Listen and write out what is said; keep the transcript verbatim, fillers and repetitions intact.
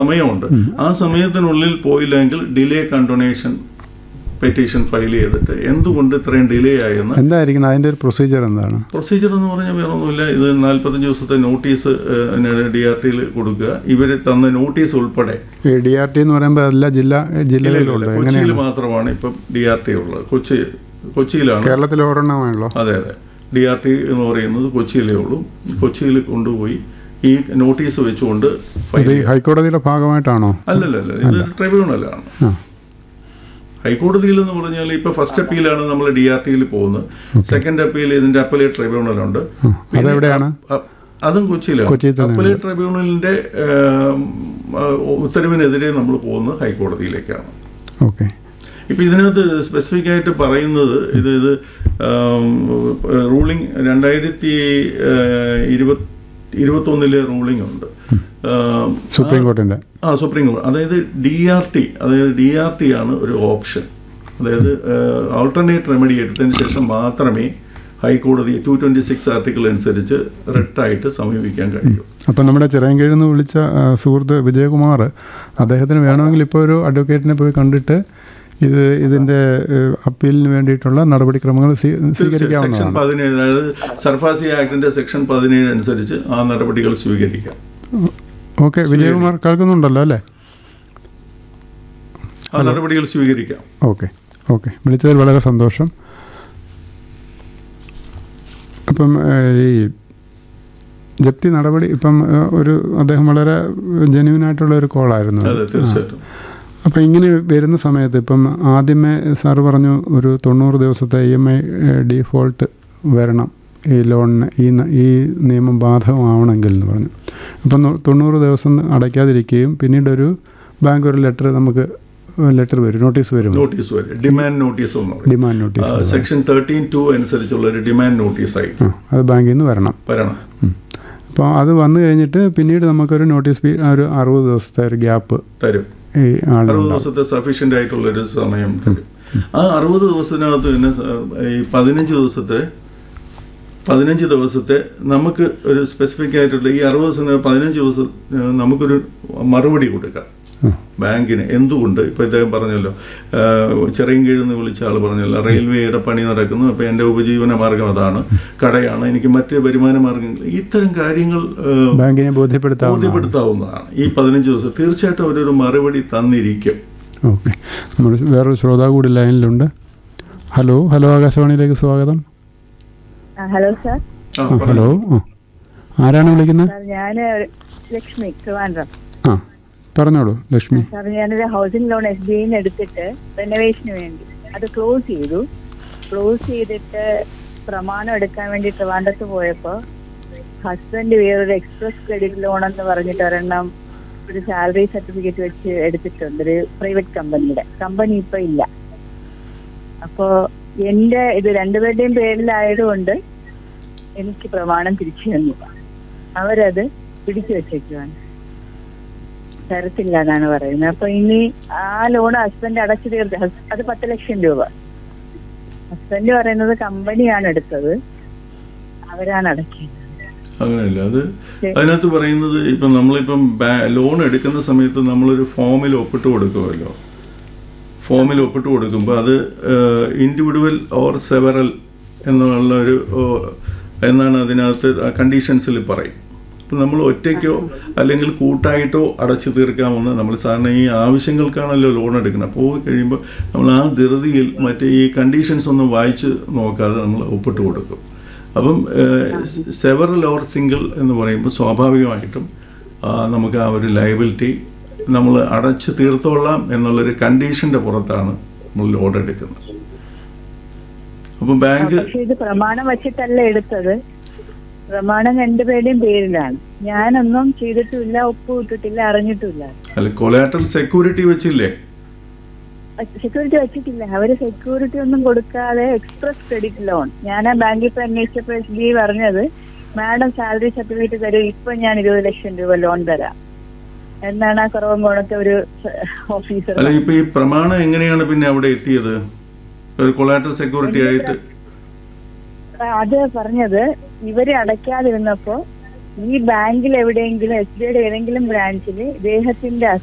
സമയമുണ്ട്. ആ സമയത്തിനുള്ളിൽ പോയില്ലെങ്കിൽ ഡിലേ കണ്ടോണേഷൻ പെറ്റീഷൻ ഫയൽ ചെയ്തിട്ട് എന്തുകൊണ്ട് ഇത്രയും ഡിലേ ആയെന്ന്. എന്തായിരിക്കണം അതിൻ്റെ ഒരു പ്രൊസീജിയർ? എന്താണ് പ്രൊസീജിയർ എന്ന് പറഞ്ഞാൽ വേറെ ഒന്നുമില്ല. ഇത് നാൽപ്പത്തഞ്ച് ദിവസത്തെ നോട്ടീസ് ഡി ആർ ടിയിൽ കൊടുക്കുക. ഇവർ തന്ന നോട്ടീസ് ഉൾപ്പെടെ. ഡി ആർ ടി എന്ന് പറയുമ്പോൾ എല്ലാ ജില്ലാ ജില്ലകളിലുണ്ട്. കൊച്ചിയിൽ മാത്രമാണ് ഇപ്പം ഡി ആർ ടി ഉള്ളത്. കൊച്ചി കൊച്ചിയിലാണ്. കേരളത്തിൽ ഒരെണ്ണമാണല്ലോ. അതെ അതെ. ഡി ആർ ടി എന്ന് പറയുന്നത് കൊച്ചിയിലേ ഉള്ളൂ. കൊച്ചിയിൽ കൊണ്ടുപോയി ഈ നോട്ടീസ് വെച്ചുകൊണ്ട്. ഹൈക്കോടതിയുടെ ഭാഗമായിട്ടാണോ? അല്ലല്ല, ഇത് ട്രൈബ്യൂണലാണ്. ഹൈക്കോടതിയിൽ എന്ന് പറഞ്ഞാൽ ഇപ്പോൾ ഫസ്റ്റ് അപ്പീലാണ് നമ്മൾ ഡി ആർ ടിയിൽ പോകുന്നത്. സെക്കൻഡ് അപ്പീൽ ഇതിന്റെ അപ്പലേറ്റ് ട്രൈബ്യൂണലുണ്ട്. അതെവിടെയാണ്? അതും കൊച്ചിയിലാണ്. അപ്പലേറ്റ് ട്രൈബ്യൂണലിന്റെ ഉത്തരവിനെതിരെ നമ്മൾ പോകുന്നത് ഹൈക്കോടതിയിലേക്കാണ്. ഓക്കെ. ഇപ്പം ഇതിനകത്ത് സ്പെസിഫിക് ആയിട്ട് പറയുന്നത് ഇത് ഇത് റൂളിംഗ് രണ്ടായിരത്തി ഇരുപത്തി ഇരുപത്തൊന്നിലെ റൂളിംഗ് ഉണ്ട് സുപ്രീം കോർട്ടിൻ്റെ. ആ സുപ്രീം കോടതി. അതായത് ഡി ആർ ടി അതായത് ഡി ആർ ടി ആണ് ഒരു ഓപ്ഷൻ. അതായത് ആൾട്ടർനേറ്റ് റെമഡി എടുത്തതിന് ശേഷം മാത്രമേ ഹൈക്കോടതി ടു ട്വൻറ്റി സിക്സ് ആർട്ടിക്കിൾ അനുസരിച്ച് റിട്ടായിട്ട് സമീപിക്കാൻ കഴിയും. അപ്പം നമ്മുടെ ചിറയൻകീഴിൽ നിന്ന് വിളിച്ച സുഹൃത്ത് വിജയകുമാർ, അദ്ദേഹത്തിന് വേണമെങ്കിൽ ഇപ്പോൾ ഒരു അഡ്വക്കേറ്റിനെ പോയി കണ്ടിട്ട് ഇത് ഇതിൻ്റെ അപ്പീലിന് വേണ്ടിയിട്ടുള്ള നടപടിക്രമങ്ങൾ സ്വീകരിക്കാവുന്നതാണ്. സെക്ഷൻ പതിനേഴ് അതായത് സർഫാസി ആക്ടിന്റെ സെക്ഷൻ പതിനേഴ് അനുസരിച്ച് ആ നടപടികൾ സ്വീകരിക്കാം. ഓക്കെ. വിജയകുമാർ കേൾക്കുന്നുണ്ടല്ലോ അല്ലേ? ആ നടപടികൾ സ്വീകരിക്കാം. ഓക്കെ ഓക്കെ വിളിച്ചതിൽ വളരെ സന്തോഷം. അപ്പം ഈ ജപ്തി നടപടി ഇപ്പം ഒരു അദ്ദേഹം വളരെ ജെന്യുവനായിട്ടുള്ള ഒരു കോളായിരുന്നു. അതെ, തീർച്ചയായിട്ടും. അപ്പം ഇങ്ങനെ വരുന്ന സമയത്ത് ഇപ്പം ആദ്യമേ സാറ് പറഞ്ഞു ഒരു തൊണ്ണൂറ് ദിവസത്തെ ഇ എം ഐ ഡിഫോൾട്ട് വരണം ഈ ലോണിന്, ഈ ഈ നിയമം ബാധകമാവണമെങ്കിൽ എന്ന് പറഞ്ഞു. അപ്പം തൊണ്ണൂറ് ദിവസം അടയ്ക്കാതിരിക്കുകയും പിന്നീടൊരു ബാങ്ക് ഒരു ലെറ്റർ നമുക്ക് ലെറ്റർ വരും, നോട്ടീസ് വരും. നോട്ടീസ് വരും. Demand notice demand notice section thirteen to അനുസരിച്ചുള്ള ഒരു ഡിമാൻഡ് നോട്ടീസായി അത് ബാങ്കിൽ നിന്ന് വരണം വരണം അപ്പോൾ അത് വന്നു കഴിഞ്ഞിട്ട് പിന്നീട് നമുക്കൊരു നോട്ടീസ് ഒരു അറുപത് ദിവസത്തെ ഒരു ഗ്യാപ്പ് തരും. അറുപത് ദിവസത്തെ സഫീഷ്യൻ്റ് ആയിട്ടുള്ളൊരു സമയം തരും. ആ അറുപത് ദിവസത്തിനകത്ത് തന്നെ ഈ പതിനഞ്ച് ദിവസത്തെ പതിനഞ്ച് ദിവസത്തെ നമുക്ക് ഒരു സ്പെസിഫിക് ആയിട്ടുള്ള ഈ അറുപത് ദിവസം പതിനഞ്ച് ദിവസം നമുക്കൊരു മറുപടി കൊടുക്കാം ബാങ്കിന്. എന്തുകൊണ്ട് ഇപ്പം ഇദ്ദേഹം പറഞ്ഞല്ലോ, ചെറിയൻകീഴിൽ നിന്ന് വിളിച്ച ആൾ പറഞ്ഞല്ലോ, റെയിൽവേയുടെ പണി നടക്കുന്നു, അപ്പോൾ എൻ്റെ ഉപജീവന മാർഗം അതാണ്, കടയാണ്, എനിക്ക് മറ്റ് വരുമാന മാർഗങ്ങൾ, ഇത്തരം കാര്യങ്ങൾ ബാങ്കിനെ ബോധ്യപ്പെടുത്താവുന്നതാണ് ഈ പതിനഞ്ച് ദിവസം. തീർച്ചയായിട്ടും അവരൊരു മറുപടി തന്നിരിക്കും. ഓക്കെ. നമ്മൾ വേറൊരു ശ്രോതാവ് കൂടി ലൈനിലുണ്ട്. ഹലോ ഹലോ ആകാശവാണിയിലേക്ക് സ്വാഗതം. Hello sir. ഹലോ, ആരാണ് വിളിക്കുന്നത്? ഞാൻ ലക്ഷ്മി, ട്രിവാൻഡ്രം. ആ പറഞ്ഞോളൂ ലക്ഷ്മി. സാർ, ഞാനൊരു ഹൗസിംഗ് ലോൺ എസ് ബി ഐന്ന് എടുത്തിട്ട് റെനോവേഷന് വേണ്ടി അത് ക്ലോസ് ചെയ്തു. ക്ലോസ് ചെയ്തിട്ട് പ്രമാണം എടുക്കാൻ വേണ്ടി ട്രിവാൻഡ്രത്ത് പോയപ്പോൾ ഹസ്ബൻഡ് വേറൊരു എക്സ്പ്രസ് ക്രെഡിറ്റ് ലോൺ എന്ന് പറഞ്ഞിട്ട് ഒരെണ്ണം ഒരു സാലറി സർട്ടിഫിക്കറ്റ് വെച്ച് എടുത്തിട്ടുണ്ട്, ഒരു പ്രൈവറ്റ് കമ്പനിയുടെ. കമ്പനി ഇപ്പൊ ഇല്ല. അപ്പോ എന്റെ ഇത് രണ്ടുപേരുടെയും പേരിലായതുകൊണ്ട് എനിക്ക് പ്രമാണം തിരിച്ചു തന്നു. അവരത് പിടിച്ചു വെച്ചേക്കുവാണ്, തരത്തില്ല എന്നാണ് പറയുന്നത്. അപ്പൊ ഇനി ആ ലോൺ ഹസ്ബൻഡ് അടച്ചു തീർത്ത്, അത് പത്ത് ലക്ഷം രൂപ. ഹസ്ബൻഡ് പറയുന്നത് കമ്പനിയാണ് എടുത്തത്, അവരാണ് അടയ്ക്കുന്നത്. അങ്ങനെയല്ല, അത് അതിനകത്ത് പറയുന്നത് ഇപ്പം നമ്മളിപ്പം ലോൺ എടുക്കുന്ന സമയത്ത് നമ്മളൊരു ഫോമിൽ ഒപ്പിട്ട് കൊടുക്കുമല്ലോ. ഫോമിൽ ഒപ്പിട്ട് കൊടുക്കുമ്പോൾ അത് ഇൻഡിവിജ്വൽ ഓർ സെവറൽ എന്നുള്ള ഒരു എന്നാണ് അതിനകത്ത് കണ്ടീഷൻസിൽ പറയും. അപ്പം നമ്മൾ ഒറ്റയ്ക്കോ അല്ലെങ്കിൽ കൂട്ടായിട്ടോ അടച്ചു തീർക്കാമെന്ന് നമ്മൾ സാധാരണ ഈ ആവശ്യങ്ങൾക്കാണല്ലോ ലോൺ എടുക്കുന്നത്. പോയി കഴിയുമ്പോൾ നമ്മൾ ആ ധൃതിയിൽ മറ്റേ ഈ കണ്ടീഷൻസ് ഒന്നും വായിച്ച് നോക്കാതെ നമ്മൾ ഒപ്പിട്ട് കൊടുക്കും. അപ്പം സെവറൽ ഓർ സിംഗിൾ എന്ന് പറയുമ്പോൾ സ്വാഭാവികമായിട്ടും നമുക്ക് ആ ഒരു ലയബിലിറ്റി നമ്മൾ അടച്ചു തീർത്തോളാം എന്നുള്ളൊരു കണ്ടീഷന്റെ പുറത്താണ് നമ്മൾ ലോൺ എടുക്കുന്നത്. അപ്പം ബാങ്ക് ഇത് പ്രമാണം വെച്ചിട്ടല്ല എടുത്തത്, പ്രമാണം രണ്ടുപേരുടെയും പേരിലാണ്. ഞാനൊന്നും ചെയ്തിട്ടില്ല, ഒപ്പ് ഇട്ടിട്ടില്ല, അറിഞ്ഞിട്ടില്ല. അല്ല, കൊലാറ്ററൽ സെക്യൂരിറ്റി വെച്ചില്ലേ? സെക്യൂരിറ്റി വെച്ചിട്ടില്ല. അവര് സെക്യൂരിറ്റി ഒന്നും കൊടുക്കാതെ എക്സ്പ്രസ് ക്രെഡിറ്റ് ലോൺ. ഞാൻ ആ ബാങ്കിൽ ഇപ്പൊ അന്വേഷിച്ചപ്പോൾ എസ് ബി ഐ പറഞ്ഞത് മാഡം സാലറി സർട്ടിഫിക്കറ്റ് തരും, ഇപ്പൊ ഞാൻ ഇരുപത് ലക്ഷം രൂപ ലോൺ തരാം എന്നാണ് ആ കുറവങ്കോണത്തെ ഒരു ഓഫീസർ. അല്ല, ഇപ്പൊ ഈ പ്രമാണം എങ്ങനെയാണ് പിന്നെ അവിടെ എത്തിയത്? ഒരു കൊലാറ്ററൽ സെക്യൂരിറ്റി ആയിട്ട് അത് പറഞ്ഞത് ഇവര് അടയ്ക്കാതിരുന്നപ്പോ ഈ ബാങ്കിൽ എവിടെയെങ്കിലും എസ് ബി ഐയുടെ ഏതെങ്കിലും ബ്രാഞ്ചിൽ ഇദ്ദേഹത്തിന്റെ